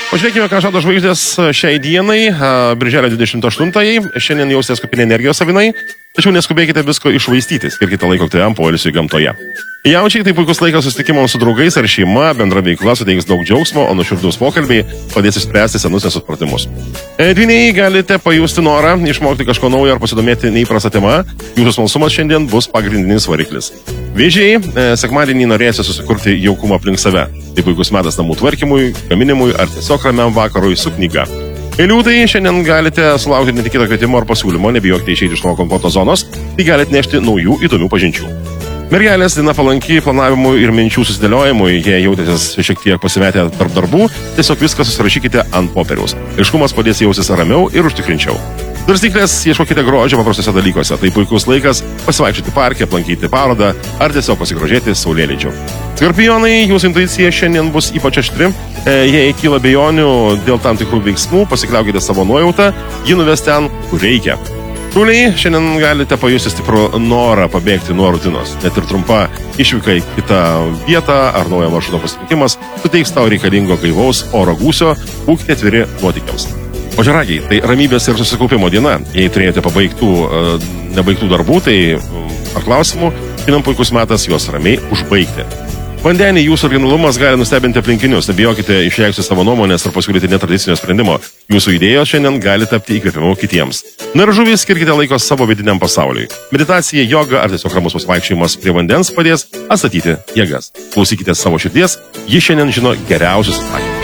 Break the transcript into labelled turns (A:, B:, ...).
A: Pažiūrėkime, ką žada žvaigždės šiai dienai, birželio 28-ąjį. Šiandien jausitės kupinė energijos savinai, tačiau neskubėkite visko iššvaistyti, skirkite laiko aktyviam poilsiui gamtoje. Jaučiai tai puikus laikas susitikimams su draugais ar šeima, bendra veikla suteiks daug džiaugsmo, o nuoširdūs pokalbiai padės išspręsti senus nesupratimus. Dvyniai galite pajusti norą išmokti kažko naujo ar pasidomėti neįprastą temą. Jūsų smalsumas šiandien bus pagrindinis variklis. Vėžiai, sekmadienį norėsite susikurti jaukumą aplink save. Tai puikus metas namų tvarkymui, gaminimui ar tiesiog ramiam vakarui su knyga. Liūtai, šiandien galite sulaukti netikėto kvietimo ar pasiūlymo, nebijokite išeiti iš nuo komforto zonos, tai galite nešti naujų įdomių pažinčių. Mergelės diena palanki planavimui ir minčių susidėliojimui, jei jautėtės šiek tiek pasimetę tarp darbų, tiesiog viską susirašykite ant popieriaus. Aiškumas padės jaustis ramiau ir užtikrinčiau. Svarstyklės, ieškokite grožio paprastose dalykuose, tai puikus laikas pasivaikščioti parke, aplankyti parodą ar tiesiog pasigrožėti saulėlydžiu. Skorpionai, jūsų intuicija šiandien bus ypač aštri, jei kyla abejonių dėl tam tikrų veiksmų, pasikliaukite savo nuojautą, ji nuves ten, kur reikia. Šauliai, šiandien galite pajusti stiprų norą pabėgti nuo rutinos. Net ir trumpa išvyka į kitą vietą ar naujo maršruto pasirinkimas suteiks tau reikalingo gaivaus oro gūsio, būkite atviri nuotykiams. Ožiaragiai, tai ramybės ir susikaupimo diena. Jei turėjote nebaigtų darbų, tai ar klausimų, šiandien puikus metas juos ramiai užbaigti. Vandenį, jūsų originalumas gali nustebinti aplinkinius, nebijokite išreikšti savo nuomonės ar pasiūlyti netradicinio sprendimo. Jūsų idėjos šiandien gali tapti įkvėpimu kitiems. Na ir žuvys, skirkite laiko savo vidiniam pasauliui. Meditacija, joga ar tiesiog ramus pasivaikščiojimas prie vandens padės atstatyti jėgas. Klausykite savo širdies, ji šiandien žino geriausius atsakymus.